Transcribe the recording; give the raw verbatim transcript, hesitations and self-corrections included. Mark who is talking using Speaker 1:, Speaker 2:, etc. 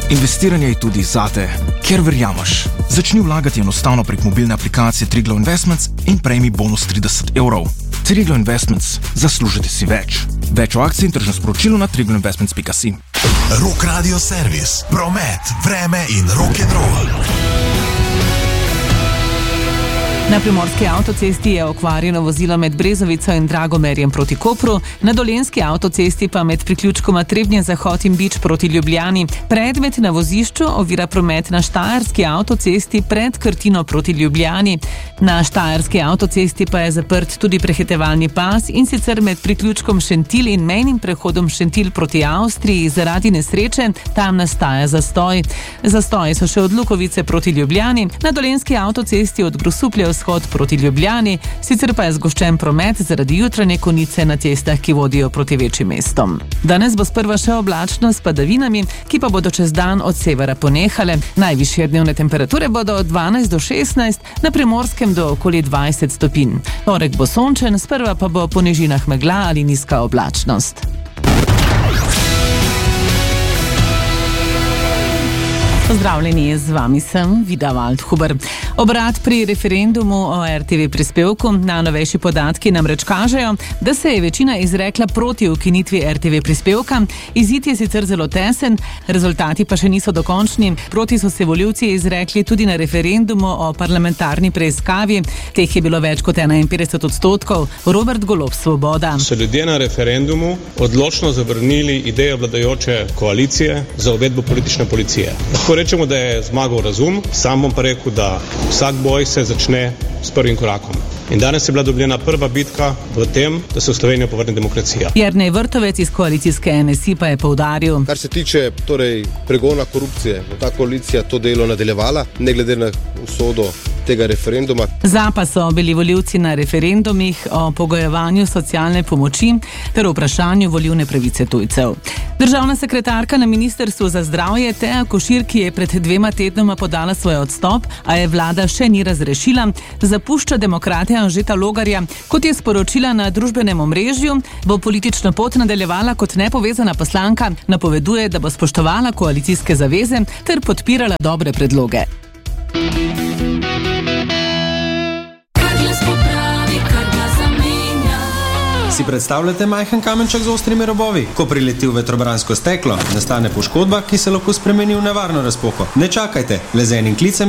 Speaker 1: Investiranje je tudi zate, ker verjameš. Začni vlagati enostavno prek mobilne aplikacije Triglav Investments in prejmi bonus trideset evrov. Triglav Investments. Zaslužite si več. Več o akciji in tržnem sporočilu na triglav investments pika si.
Speaker 2: Rock Radio Servis. Promet, vreme in rock'n'roll.
Speaker 3: Na primorski avtocesti je okvarjeno vozilo med Brezovico in Dragomerjem proti Kopru, na dolenjski avtocesti pa med priključkoma Trebnje Zahod in Bič proti Ljubljani. Predmet na vozišču ovira promet na štajerski avtocesti pred Krtino proti Ljubljani. Na štajerski avtocesti pa je zaprt tudi prehitevalni pas in sicer med priključkom Šentilj in mejnim prehodom Šentilj proti Avstriji zaradi nesreče, tam nastaja zastoj. Zastoji so še od Lukovice proti Ljubljani, na dolenjski avtocesti od Grosuplja vzhod proti Ljubljani, sicer pa je zgoščen promet zaradi jutranje konice na cestah, ki vodijo proti večjim mestom. Danes bo sprva še oblačno s padavinami, ki pa bodo čez dan od severa ponehale. Najvišje dnevne temperature bodo od dvanajst do šestnajst, na Primorskem do okoli dvajset stopinj. Torek bo sončen, sprva pa bo po nižinah megla ali nizka oblačnost. Pozdravljeni, z vami sem Vida Waldhuber. Obrat pri referendumu o er te ve prispevku. Najnovejši podatki namreč kažejo, da se je večina izrekla proti ukinitvi er te ve prispevka. Izid je sicer zelo tesen, rezultati pa še niso dokončni. Proti so se volivci izrekli tudi na referendumu o parlamentarni preiskavi. Teh je bilo več kot enainpetdeset odstotkov. Robert Golob, Svoboda.
Speaker 4: So ljudje na referendumu odločno zavrnili idejo vladajoče koalicije za uvedbo politične policije. Lahko rečemo, da je zmagal razum, sam bom pa rekel, da vsak boj se začne s prvim korakom. In danes je bila dobljena prva bitka v tem, da se v Slovenijo povrne demokracija.
Speaker 3: Jernej Vrtovec iz koalicijske en es i pa je poudaril.
Speaker 5: Kar se tiče torej pregona korupcije, bo ta koalicija to delo nadaljevala, ne glede na usodo tega referenduma.
Speaker 3: Za pa so bili volivci na referendumih o pogojevanju socialne pomoči ter vprašanju volilne pravice tujcev. Državna sekretarka na Ministrstvu za zdravje Teja Košir, ki je pred dvema tednoma podala svoj odstop, a je vlada še ni razrešila, zapušča demokrate Anžeta Logarja. Kot je sporočila na družbenem omrežju, bo politično pot nadaljevala kot nepovezana poslanka, napoveduje, da bo spoštovala koalicijske zaveze ter podpirala dobre predloge.
Speaker 6: Si predstavljate majhen kamenček z ostrimi robovi? Ko prileti v vetrobransko steklo, nastane poškodba, ki se lahko spremeni v nevarno razpoko. Ne čakajte, le z enim klicem